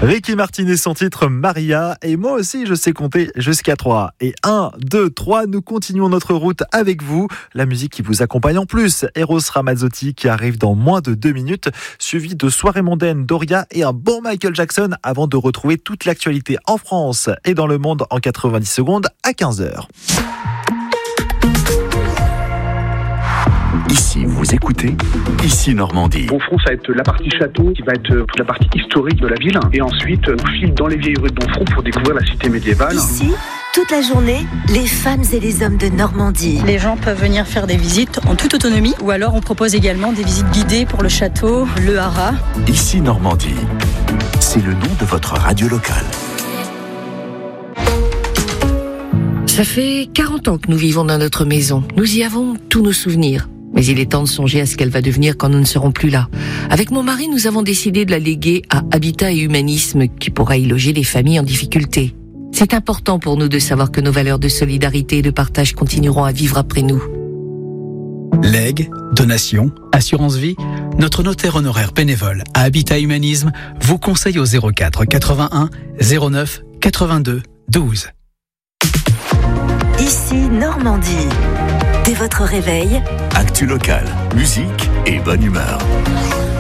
Ricky Martin et son titre Maria, et moi aussi je sais compter jusqu'à 3. Et 1, 2, 3, nous continuons notre route avec vous. La musique qui vous accompagne en plus, Eros Ramazzotti qui arrive dans moins de 2 minutes, suivi de Soirée mondaine, Doria et un bon Michael Jackson avant de retrouver toute l'actualité en France et dans le monde en 90 secondes à 15h. Ici, vous écoutez Ici Normandie. Au fond, ça va être la partie château qui va être toute la partie historique de la ville. Et ensuite, on file dans les vieilles rues de Donfront pour découvrir la cité médiévale. Ici, toute la journée, les femmes et les hommes de Normandie. Les gens peuvent venir faire des visites en toute autonomie ou alors on propose également des visites guidées pour le château, le haras. Ici Normandie, c'est le nom de votre radio locale. Ça fait 40 ans que nous vivons dans notre maison. Nous y avons tous nos souvenirs. Mais il est temps de songer à ce qu'elle va devenir quand nous ne serons plus là. Avec mon mari, nous avons décidé de la léguer à Habitat et Humanisme, qui pourra y loger les familles en difficulté. C'est important pour nous de savoir que nos valeurs de solidarité et de partage continueront à vivre après nous. Legs, donations, assurance vie, notre notaire honoraire bénévole à Habitat Humanisme vous conseille au 04 81 09 82 12. Ici Normandie. Dès votre réveil, Actu locale, musique et bonne humeur.